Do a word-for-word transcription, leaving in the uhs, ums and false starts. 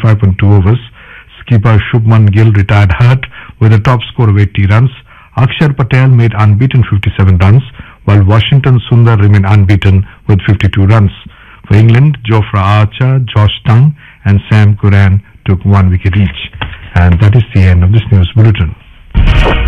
five point two overs. Skipper Shubman Gill retired hurt with a top score of eighty runs. Akshar Patel made unbeaten fifty-seven runs, while Washington Sundar remained unbeaten with fifty-two runs. For England, Jofra Archer, Josh Tongue and Sam Curran took one wicket each. And that is the end of this news bulletin.